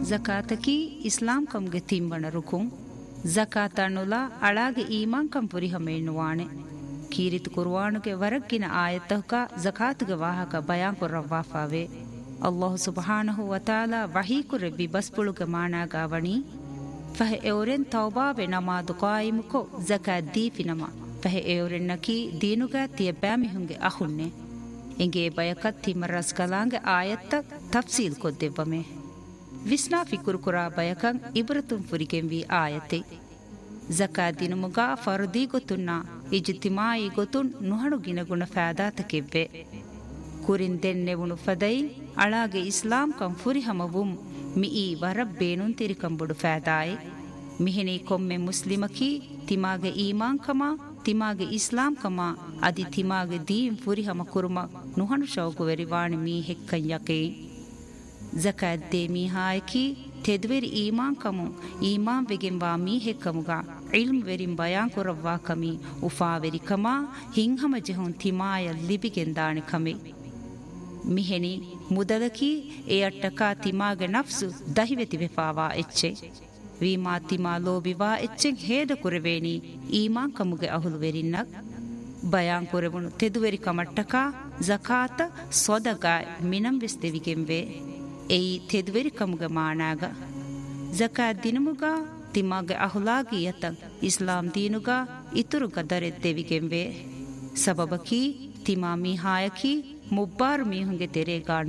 ಜಕಾತಕಿ ಇಸ್ಲಾಂ ಕಂಗೆ ತಿಂಬಣ ರುಕುಂ ಜಕಾತ ಅನ್ನುಲ ಅಳಾಗೆ ಈಮಾನ್ ಕಂ ಪುರಿಹ ಮೇಣುವಾಣೆ ಕೀರಿತು ಕುರ್ವಾನುಗೆ ವರಗ್ಗಿನ ಆಯತ್ತಹುಕ ಜಕಾತುಗೆ ವಾಹಕ ಬಯಾನ್ ಕೊರ್ರವ್ವಾಫಾವೆ ಅಲ್ಲಾಹು ಸುಬ್ಹಾನಹು ವತಾಲ ವಹೀಕುರೆ ಬಿಬಸ್ಪುಳುಗೆ ಮಾನಾಗಾವಣಿ ಫಹೆ ಎವರೆನ್ ತೌಬಾವೆ ನಮಾದು ಕಾಯಿಮುಕೊ ಜಕಾತ್ ದೀಫಿನಮ ಫಹೆ ಎವರೆನ್ ನಕಿ ದೀನುಗ ತಿಯ ಬ್ಯಾಮಿಹುಂಗೆ ಅಹುನ್ನೆ ಎಂಗೆ ಬಯಕತ್ ತಿಮರಸ್ ಕಲಾಂಗೆ ಆಯತ್ತ ತಫ್ಸೀಲ್ ಕೊದ್ದೆವ್ವಮೆ ವಿಸ್ನಾ ಫಿಕುರು ಕುರಾ ಬಯಕಂ ಇಬ್ರತುಂ ಫುರಿಗೆಂವಿ ಆಯತೆ ಜಕಾತ್ ದಿನಮುಗ ಫರ್ದಿ ಗೊತ್ತುನ್ನ ಇಜ್ತಿಮಾಯಿ ಗೊತ್ತುನ್ ನುಹಣು ಗಿನಗುಣ ಫಾದಾತಕೆವ್ವೆ ಕುರಿನ್ ದೆನ್ನೆವುಣು ಫದೈ ಅಳಾಗೆ ಇಸ್ಲಾಂ ಕಂ ಫುರಿ ಹಮವುಂ ಮಿಯಿ ವರಬ್ ಬೇನುನ್ ತಿರಿಕಂಬುಡು ಫಾದಾಯಿ ಮಿಹಿನಿ ಕೊಮ್ಮೆ ಮುಸ್ಲಿಮಕಿ ತಿಮಾಗೆ ಈಮಾನ್ ಕಮ ತಿಮಾಗೆ ಇಸ್ಲಾಂ ಕಮ ಅದಿ ತಿಮಾಗೆ Deen ಫುರಿ ಹಮ ಕುರುಮ ನುಹಣು ಶೌಕು ವೆರಿವಾಣಿ me ಹೆಕ್ಕಂ ಯಕೇ ಜಕಾತ್ they ಮೀಹಾಯಕಿ ತೆದ್ವೆರಿ ಈಮಾನ್ Camus ಈಮಾನ್ ವೆಗೆಂವಾ me ಹೆಕ್ಕಮುಗ ಇಲ್ಮ್ ವೆರಿಂ ಬಯಾನ್ ಕೊರವ್ವಾ ಕಮಿ ಉಫಾವೆರಿ ಕಮ ಹಿಂಹಮ ಜೆಹುನ್ ತಿಮಾಯ ಲಿಬಿಗೆಂದಾಣಿ ಕಮೆ ಮಿಹೆನಿ ಮುದಲಕಿ ಎ ಅಟ್ಟಕ ತಿಮಾಗೆ ನಫ್ಸು ದಹಿವೆತಿ ವೆಫಾವಾ ಎಚ್ಚೆ ವೀಮಾ ತಿಮಾ ಲೋಬಿವಾ ಎಚ್ಚೆಂ ಹೇದ ಕುರೆವೇನಿ ಈಮಾನ್ ಕಮುಗೆ ಅಹುಲು ವೆರಿನ್ನಕ್ ಬಯಾನ್ ಕೊರೆವಣು ತೆದುವೆರಿ ಕಮಟ್ಟಕ ಜಕಾತ ಸೊದಗಾಯ್ ಮಿನಂ ವೆಸ್ ದೆವಿಗೆಂವೆ ಎಯಿ ತೆದುವೆರಿ ಕಮುಗೆ ಮಾನಾಗ ಜಕಾತ್ ದಿನಮುಗ ತಿಮಾಗೆ ಅಹುಲಾಗಿ ಯತಂ ಇಸ್ಲಾಂ ದೀನುಗ ಇತುರು ಗದರೆದ್ದೆವಿಗೆಂವೆ ಸಬಬಕಿ ತಿಮಾ ಮೀಹಾಯಕಿ ಮುಬ್ಬಾರು ಮೀಹುಂಗೆ ತೆರೆಗಾಣು